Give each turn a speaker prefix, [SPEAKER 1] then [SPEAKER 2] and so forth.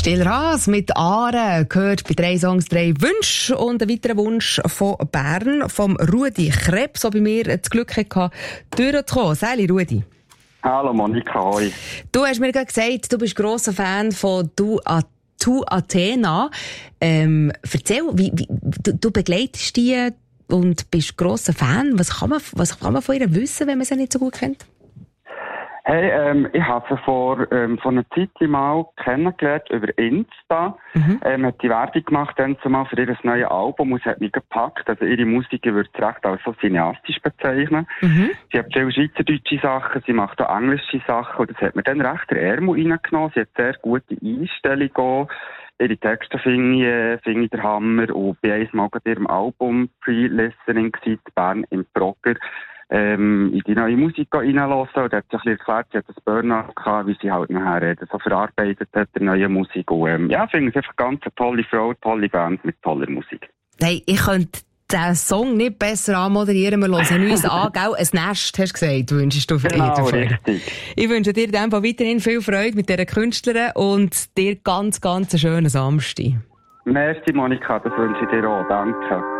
[SPEAKER 1] Stiller Haas mit Aare gehört bei 3 Songs 3 Wünsche und ein weiterer Wunsch von Bern, vom Rudi Krebs, der bei mir das Glück hatte, durchzukommen. Sali, Rudi.
[SPEAKER 2] Hallo Monika, hoi.
[SPEAKER 1] Du hast mir gerade gesagt, du bist grosser Fan von Tu Athena. Erzähl, du begleitest die und bist grosser Fan. Was kann man von ihr wissen, wenn man sie nicht so gut kennt?
[SPEAKER 2] Hey, ich habe sie vor einer Zeit mal kennengelernt über Insta. Hat die Werbung gemacht dann zumal für ihr neues Album und es hat mich gepackt. Also ihre Musik würde ich recht als so cineastisch bezeichnen. Sie hat viele schweizerdeutsche Sachen, sie macht auch englische Sachen und das hat mir dann recht der Ärmel reingenommen. Sie hat sehr gute Einstellung auch. Ihre Texte finde ich der Hammer und bei einmal bei ihrem Album Pre-Listening gewesen, Bern im Progr. In die neue Musik reinlassen und hat sich ein bisschen erklärt, sie hat das Burnout gehabt, wie sie halt nachher so verarbeitet hat, der neue Musik. Und ich finde es einfach ganz eine tolle Frau, tolle Band mit toller Musik.
[SPEAKER 1] Hey, ich könnte den Song nicht besser anmoderieren. Wir hören uns an, gell? Ein Nest, hast du gesagt, wünschst du für
[SPEAKER 2] genau,
[SPEAKER 1] dich.
[SPEAKER 2] Richtig.
[SPEAKER 1] Ich wünsche dir in dem Fall weiterhin viel Freude mit dieser Künstlerin und dir ganz, ganz einen schönen Samstag.
[SPEAKER 2] Merci Monika, das wünsche ich dir auch. Danke.